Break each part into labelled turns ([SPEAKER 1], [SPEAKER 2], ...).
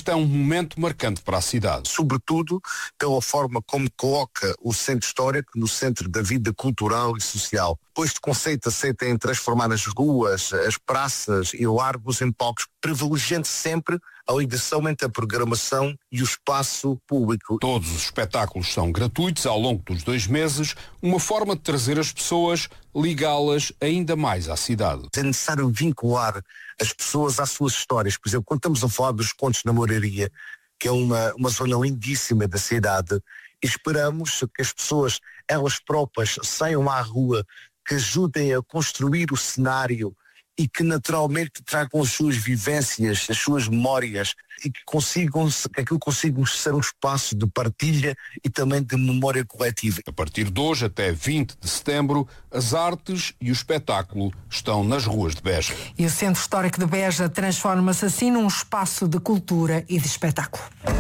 [SPEAKER 1] este é um momento marcante para a cidade.
[SPEAKER 2] Sobretudo pela forma como coloca o centro histórico no centro da vida cultural e social. Este conceito aceita em transformar as ruas, as praças e largos em palcos, privilegiando sempre a ligação entre a programação e o espaço público.
[SPEAKER 1] Todos os espetáculos são gratuitos ao longo dos 2 meses, uma forma de trazer as pessoas, ligá-las ainda mais à cidade.
[SPEAKER 2] É necessário vincular as pessoas às suas histórias. Por exemplo, quando estamos a falar dos Contos na Moraria, que é uma zona lindíssima da cidade, esperamos que as pessoas, elas próprias, saiam à rua, que ajudem a construir o cenário e que naturalmente tragam as suas vivências, as suas memórias e que aquilo consiga ser um espaço de partilha e também de memória coletiva.
[SPEAKER 1] A partir de hoje até 20 de setembro, as artes e o espetáculo estão nas ruas de Beja.
[SPEAKER 3] E o Centro Histórico de Beja transforma-se assim num espaço de cultura e de espetáculo.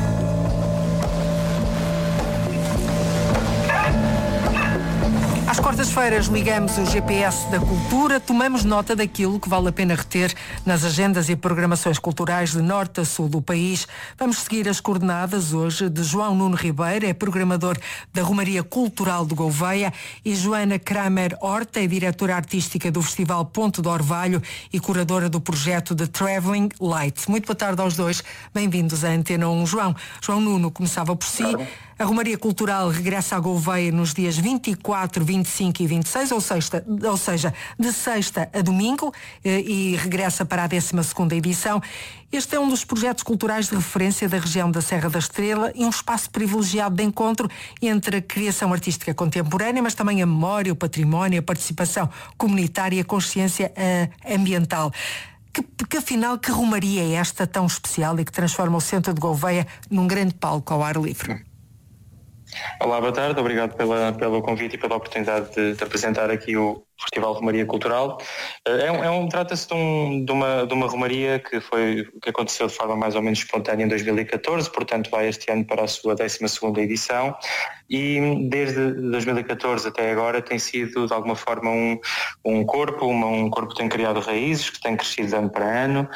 [SPEAKER 3] Às quartas-feiras ligamos o GPS da cultura, tomamos nota daquilo que vale a pena reter nas agendas e programações culturais de norte a sul do país. Vamos seguir as coordenadas hoje de João Nuno Ribeiro, é programador da Romaria Cultural de Gouveia, e Joana Kramer Horta, é diretora artística do Festival Ponto de Orvalho e curadora do projeto The Travelling Light. Muito boa tarde aos dois, bem-vindos à Antena 1. João Nuno, começava por si. A Romaria Cultural regressa a Gouveia nos dias 24, 25 e 26, ou seja, de sexta a domingo, e regressa para a 12ª edição. Este é um dos projetos culturais de referência da região da Serra da Estrela e um espaço privilegiado de encontro entre a criação artística contemporânea, mas também a memória, o património, a participação comunitária e a consciência ambiental. Que afinal, que romaria é esta tão especial e que transforma o centro de Gouveia num grande palco ao ar livre?
[SPEAKER 4] Olá, boa tarde, obrigado pelo convite e pela oportunidade de apresentar aqui o Festival Romaria Cultural. Trata-se de uma romaria que aconteceu de forma mais ou menos espontânea em 2014, portanto vai este ano para a sua 12ª edição, e desde 2014 até agora tem sido de alguma forma um corpo que tem criado raízes, que tem crescido de ano para ano,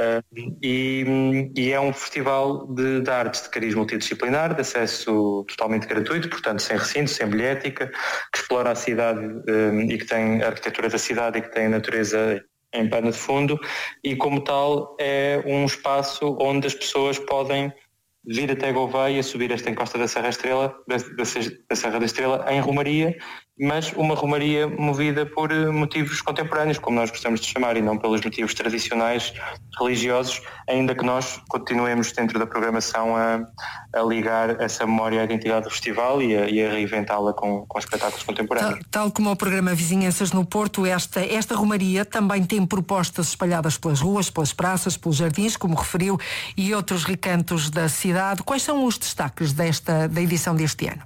[SPEAKER 4] e é um festival de artes de cariz multidisciplinar, de acesso totalmente gratuito, portanto sem recinto, sem bilhética, que explora a cidade e que tem a arquitetura da cidade e que tem a natureza em pano de fundo, e como tal é um espaço onde as pessoas podem vir até Gouveia, subir esta encosta da Serra da Estrela em romaria, mas uma romaria movida por motivos contemporâneos, como nós gostamos de chamar, e não pelos motivos tradicionais religiosos, ainda que nós continuemos dentro da programação a ligar essa memória à identidade do festival e a reinventá-la com espetáculos contemporâneos.
[SPEAKER 3] Tal como o programa Vizinhanças no Porto, esta romaria também tem propostas espalhadas pelas ruas, pelas praças, pelos jardins, como referiu, e outros recantos da cidade. Quais são os destaques da edição deste ano?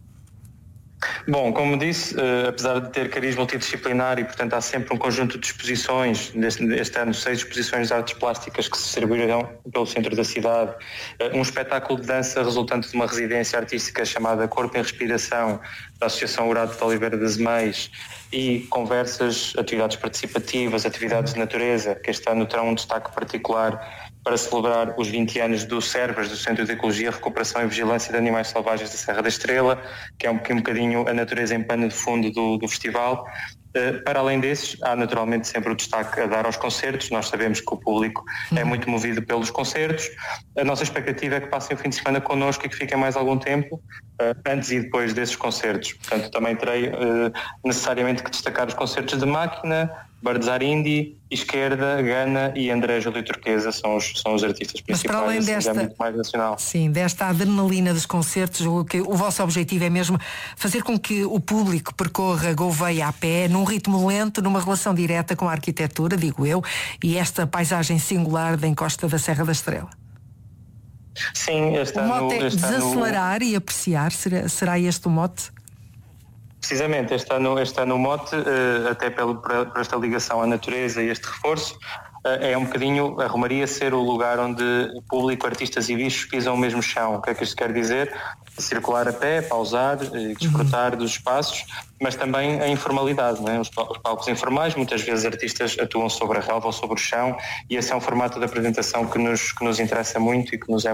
[SPEAKER 4] Bom, como disse, apesar de ter cariz multidisciplinar e, portanto, há sempre um conjunto de exposições, este ano 6 exposições de artes plásticas que se distribuirão pelo centro da cidade, um espetáculo de dança resultante de uma residência artística chamada Corpo em Respiração, da Associação Horácio de Oliveira das Meias, e conversas, atividades participativas, atividades de natureza, que este ano terão um destaque particular para celebrar os 20 anos do CERVAS, do Centro de Ecologia, Recuperação e Vigilância de Animais Selvagens da Serra da Estrela, que é um bocadinho a natureza em pano de fundo do festival. Para além desses, há naturalmente sempre o destaque a dar aos concertos. Nós sabemos que o público é muito movido pelos concertos. A nossa expectativa é que passem o fim de semana connosco e que fiquem mais algum tempo antes e depois desses concertos. Portanto, também terei necessariamente que destacar os concertos de Máquina, Bardesar Indy, Esquerda, Gana e André Júlio Turquesa são os artistas principais. Mas para além mais nacional.
[SPEAKER 3] Sim, desta adrenalina dos concertos, o vosso objetivo é mesmo fazer com que o público percorra Gouveia a pé, num ritmo lento, numa relação direta com a arquitetura, digo eu, e esta paisagem singular da encosta da Serra da Estrela.
[SPEAKER 4] Sim,
[SPEAKER 3] o mote é desacelerar e apreciar, será este o mote?
[SPEAKER 4] Precisamente, este ano o mote, até por esta ligação à natureza e este reforço, é um bocadinho a romaria ser o lugar onde o público, artistas e bichos pisam o mesmo chão. O que é que isto quer dizer? Circular a pé, pausar, desfrutar dos espaços, mas também a informalidade, não é? Os palcos informais, muitas vezes artistas atuam sobre a relva ou sobre o chão, e esse é um formato de apresentação que nos interessa muito e que nos é